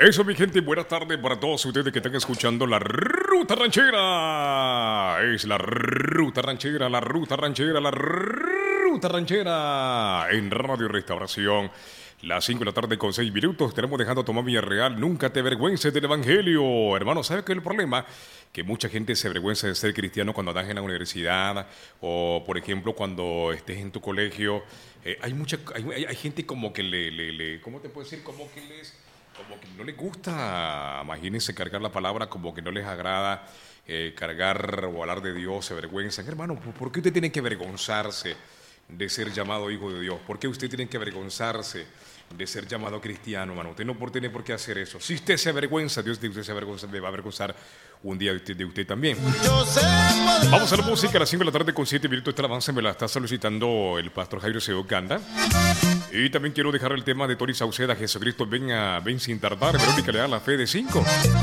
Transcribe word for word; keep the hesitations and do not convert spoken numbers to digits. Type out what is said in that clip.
Eso, mi gente, buenas tardes para todos ustedes que están escuchando la Ruta Ranchera. Es la Ruta Ranchera, la Ruta Ranchera, la Ruta Ranchera. En Radio Restauración, las cinco de la tarde con seis minutos. Tenemos dejando a Tomás Villarreal. Nunca te avergüences del Evangelio. Hermano, ¿sabes qué es el problema? Que mucha gente se avergüenza de ser cristiano cuando andas en la universidad o, por ejemplo, cuando estés en tu colegio. Eh, hay mucha, hay, hay, hay gente como que le, le, le, ¿cómo te puedo decir? Como que les... Como que no les gusta, imagínense, cargar la palabra, como que no les agrada eh, cargar o hablar de Dios, se avergüenzan. Hermano, ¿por qué usted tiene que avergonzarse de ser llamado hijo de Dios? ¿Por qué usted tiene que avergonzarse de ser llamado cristiano, hermano? Usted no tiene por qué hacer eso. Si usted se avergüenza, Dios de usted se avergüenza, me va a avergonzar un día de usted, de usted también. Vamos a la música a las cinco de la tarde con siete minutos. Esta alabanza me la está solicitando el pastor Jairo Seo Ganda. Y también quiero dejar el tema de Tori Sauceda, Jesucristo ven, a, ven sin tardar. Verónica Leal, la fe de cinco.